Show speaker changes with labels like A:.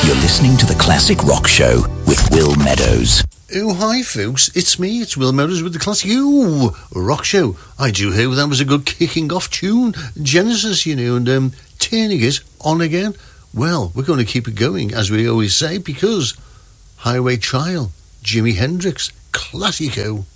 A: You're listening to the Classic Rock Show with Will Meadows.
B: Oh, hi, folks. It's me. It's Will Meadows with the Classic Rock Show. I do hope that was a good kicking off tune. Genesis, you know, and turning it on again. Well, we're going to keep it going, as we always say, because Highway Trial, Jimi Hendrix, Classico.